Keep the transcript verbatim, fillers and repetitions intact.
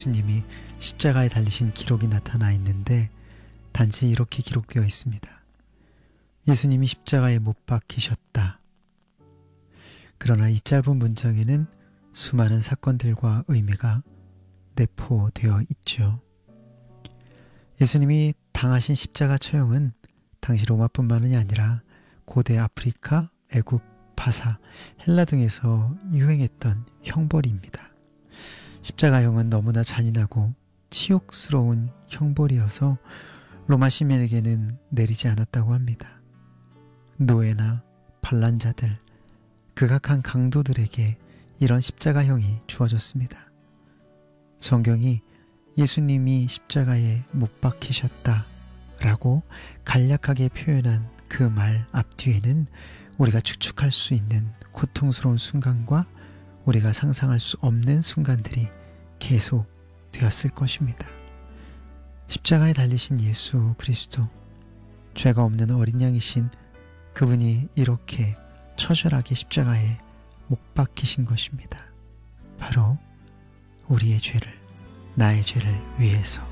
예수님이 십자가에 달리신 기록이 나타나 있는데 단지 이렇게 기록되어 있습니다. 예수님이 십자가에 못 박히셨다. 그러나 이 짧은 문장에는 수많은 사건들과 의미가 내포되어 있죠. 예수님이 당하신 십자가 처형은 당시 로마뿐만이 아니라 고대 아프리카, 애굽, 바사, 헬라 등에서 유행했던 형벌입니다. 십자가형은 너무나 잔인하고 치욕스러운 형벌이어서 로마 시민에게는 내리지 않았다고 합니다. 노예나 반란자들, 극악한 강도들에게 이런 십자가형이 주어졌습니다. 성경이 예수님이 십자가에 못 박히셨다 라고 간략하게 표현한 그 말 앞뒤에는 우리가 추측할 수 있는 고통스러운 순간과 우리가 상상할 수 없는 순간들이 계속 되었을 것입니다. 십자가에 달리신 예수 그리스도, 죄가 없는 어린 양이신 그분이 이렇게 처절하게 십자가에 못 박히신 것입니다. 바로 우리의 죄를, 나의 죄를 위해서.